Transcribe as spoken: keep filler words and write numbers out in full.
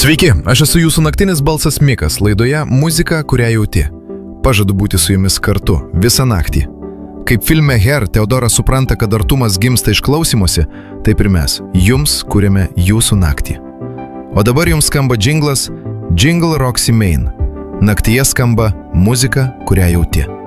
Sveiki, aš esu jūsų naktinis balsas Mikas, laidoje Muzika, kurią jauti. Pažadu būti su jumis kartu visą naktį. Kaip filme Her, Teodoras supranta, kad artumas gimsta iš klausymosi, taip ir mes jums kuriame jūsų naktį. O dabar jums skamba džinglas Jingle Roxy Main. Naktyje skamba muzika, kurią jauti.